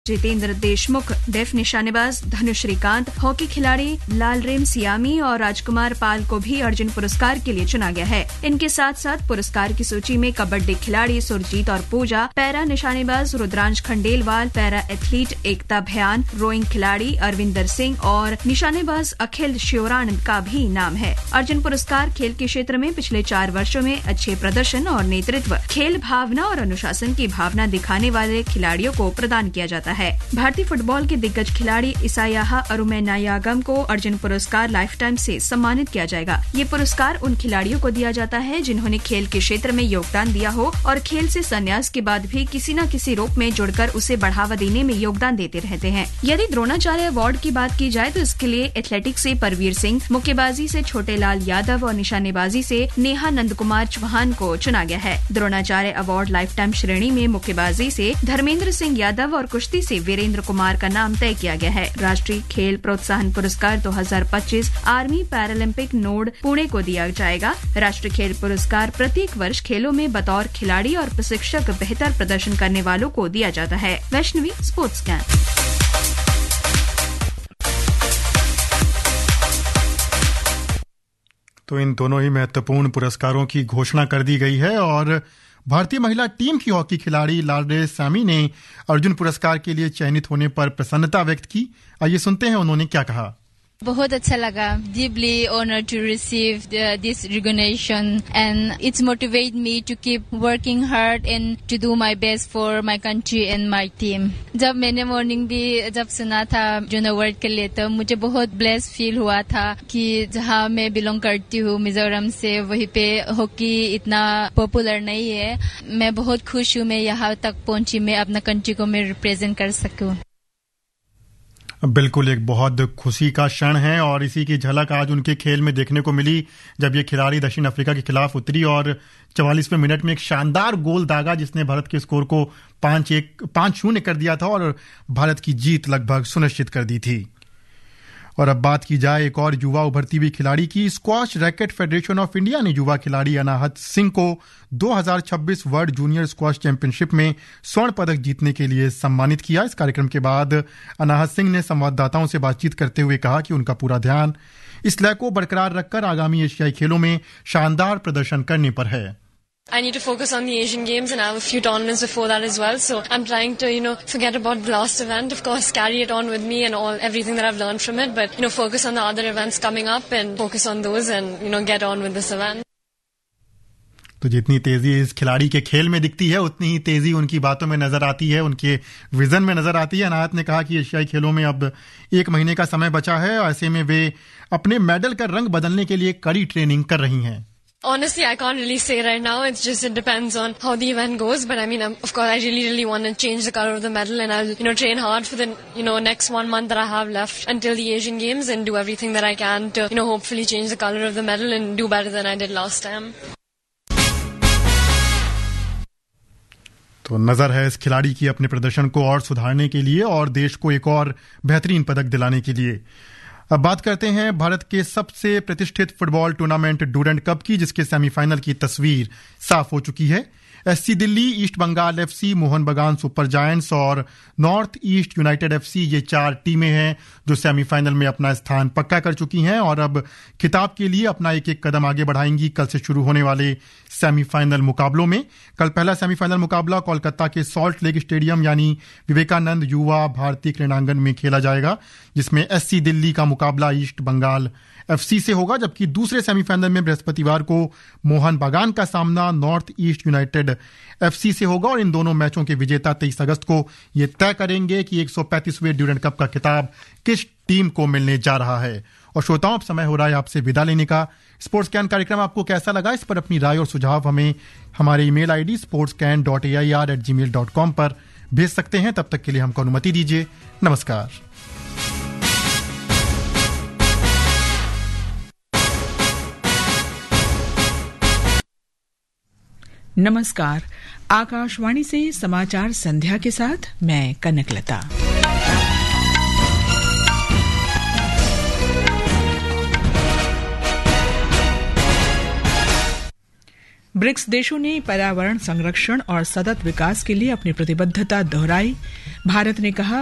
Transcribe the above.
Jitendra Deshmukh, def निशानेबाज धनु Shrikant, hockey खिलाड़ी लालरेम सियामी और राजकुमार पाल को भी अर्जुन पुरस्कार के लिए चुना गया है। इनके साथ साथ पुरस्कार की सूची में कबड्डी खिलाड़ी सुरजीत और पूजा, पैरा निशानेबाज रुद्रांश खंडेलवाल, पैरा एथलीट एकता भयान, रोइंग खिलाड़ी अरविंदर सिंह और निशानेबाज अखिल श्योरान का भी नाम है। अर्जुन पुरस्कार खेल के क्षेत्र में पिछले 4 वर्षों में अच्छे प्रदर्शन और नेतृत्व, खेल भावना और अनुशासन की भावना दिखाने वाले खिलाड़ियों को प्रदान किया जाता है। भारतीय फुटबॉल के दिग्गज खिलाड़ी इसायाहा अरुमेनायागम को अर्जुन पुरस्कार लाइफ टाइम से सम्मानित किया जाएगा। ये पुरस्कार उन खिलाड़ियों को दिया जाता है जिन्होंने खेल के क्षेत्र में योगदान दिया हो और खेल से संन्यास के बाद भी किसी न किसी रूप में जुड़कर उसे बढ़ावा देने में योगदान देते रहते हैं। यदि द्रोणाचार्य अवार्ड की बात की जाए तो इसके लिए एथलेटिक्स से परवीर सिंह, मुक्केबाजी से छोटे लाल यादव और निशानेबाजी से नेहा नंद कुमार चौहान को चुना गया है। द्रोणाचार्य अवार्ड लाइफ टाइम श्रेणी में मुक्केबाजी से धर्मेंद्र सिंह यादव और कुश्ती से वीरेंद्र कुमार का नाम तय किया गया है। राष्ट्रीय खेल प्रोत्साहन पुरस्कार 2025 आर्मी पैरालंपिक नोड पुणे को दिया जाएगा। राष्ट्रीय खेल पुरस्कार प्रत्येक वर्ष खेलों में बतौर खिलाड़ी और प्रशिक्षक बेहतर प्रदर्शन करने वालों को दिया जाता है। Vaishnavi, sports can. तो इन दोनों ही महत्वपूर्ण पुरस्कारों की घोषणा कर दी गई है और भारतीय महिला टीम की हॉकी खिलाड़ी लालरेम सियामी ने अर्जुन पुरस्कार के लिए चयनित होने पर प्रसन्नता व्यक्त की। आइए सुनते हैं उन्होंने क्या कहा। बहुत अच्छा लगा। Deeply honored to receive this recognition and it's motivate me to keep working hard and to do my best for my country and my team. जब मैंने मॉर्निंग भी जब सुना था अर्जुन अवार्ड के लिए तो मुझे बहुत ब्लेस्ड फील हुआ था कि जहाँ मैं बिलोंग करती हूँ मिजोरम से, वहीं पे हॉकी इतना पॉपुलर नहीं है। मैं बहुत खुश हूँ मैं यहाँ तक पहुँची, मैं अपना कंट्री को मैं रिप्रेजेंट कर सकूँ। बिल्कुल एक बहुत खुशी का क्षण है और इसी की झलक आज उनके खेल में देखने को मिली जब ये खिलाड़ी दक्षिण अफ्रीका के खिलाफ उतरी और 44वें मिनट में एक शानदार गोल दागा जिसने भारत के स्कोर को 5-0 कर दिया था और भारत की जीत लगभग सुनिश्चित कर दी थी। और अब बात की जाए एक और युवा उभरती हुई खिलाड़ी की। Squash racket federation of India ने युवा खिलाड़ी अनाहत सिंह को 2026 वर्ल्ड जूनियर स्क्वॉश चैंपियनशिप में स्वर्ण पदक जीतने के लिए सम्मानित किया। इस कार्यक्रम के बाद अनाहत सिंह ने संवाददाताओं से बातचीत करते हुए कहा कि उनका पूरा ध्यान इस लय को बरकरार रखकर आगामी एशियाई खेलों में शानदार प्रदर्शन करने पर है। I need to focus on the Asian Games and I have a few tournaments before that as well. So I'm trying to, forget about the last event. Of course, carry it on with me and everything that I've learned from it. But, focus on the other events coming up and focus on those and, get on with this event. तो जितनी तेजी इस खिलाड़ी के खेल में दिखती है उतनी ही तेजी उनकी बातों में नजर आती है, उनके विजन में नजर आती है। अनाहत ने कहा कि एशियाई खेलों में अब 1 महीने का समय बचा है। ऐसे में वे अपने मेडल का रंग बदलने के लिए कड़ी ट्रेनिंग कर रही हैं। Honestly, I can't really say right now. It depends on how the event goes. But I mean, of course, I really want to change the color of the medal and I'll, train hard for the, next 1 month that I have left until the Asian Games and do everything that I can to, hopefully change the color of the medal and do better than I did last time. तो नजर है इस खिलाड़ी की अपने प्रदर्शन को और सुधारने के लिए और देश को एक और बेहतरीन पदक दिलाने के लिए। अब बात करते हैं भारत के सबसे प्रतिष्ठित फुटबॉल टूर्नामेंट डूरंड कप की, जिसके सेमीफाइनल की तस्वीर साफ हो चुकी है। SC Delhi, east Bengal FC, Mohan बगान सुपर जायंट्स और नॉर्थ ईस्ट यूनाइटेड एफसी ये 4 टीमें हैं जो सेमीफाइनल में अपना स्थान पक्का कर चुकी हैं और अब खिताब के लिए अपना एक कदम आगे बढ़ाएंगी कल से शुरू होने वाले सेमीफाइनल मुकाबलों में। कल पहला सेमीफाइनल मुकाबला कोलकाता के सॉल्ट लेक स्टेडियम यानी विवेकानंद युवा भारतीय क्रीड़ांगन में खेला जाएगा, जिसमें एससी दिल्ली का मुकाबला ईस्ट बंगाल एफसी से होगा, जबकि दूसरे सेमीफाइनल में बृहस्पतिवार को मोहन बगान का सामना नॉर्थ ईस्ट यूनाइटेड एफसी से होगा और इन दोनों मैचों के विजेता 23 अगस्त को ये तय करेंगे कि 135वें ड्यूरेंट कप का खिताब किस टीम को मिलने जा रहा है। और श्रोताओं, अब समय हो रहा है आपसे विदा लेने का। स्पोर्ट्स कैन कार्यक्रम आपको कैसा लगा, इस पर अपनी राय और सुझाव हमें हमारे ईमेल आईडी sportscan.air@gmail.com पर भेज सकते हैं। तब तक के लिए हमको अनुमति दीजिए। नमस्कार। नमस्कार। आकाशवाणी से समाचार संध्या के साथ मैं कनकलता। ब्रिक्स देशों ने पर्यावरण संरक्षण और सतत विकास के लिए अपनी प्रतिबद्धता दोहराई। भारत ने कहा,